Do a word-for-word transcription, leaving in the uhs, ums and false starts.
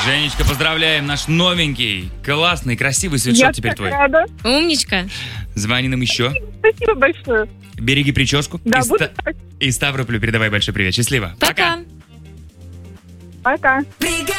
Женечка, поздравляем, наш новенький, классный, красивый свитшот Я теперь так твой. рада. Умничка. Звони нам еще. Спасибо большое. Береги прическу. Да, и, буду ста- и Ставрополю передавай большой привет. Счастливо. Пока. Пока.